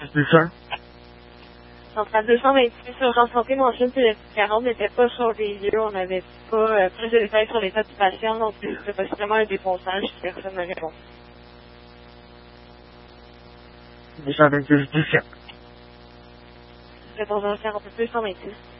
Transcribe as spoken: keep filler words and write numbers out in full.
C'est ça? Centrale deux cent vingt-six, urgence santé mentionne que le quarante n'était pas sur les lieux. On n'avait pas euh, plus de détails sur l'état du patient, donc c'était possiblement un défonçage si personne ne répond. deux cent vingt-six, dix-sept. Réponse quarante-deux cent vingt-six.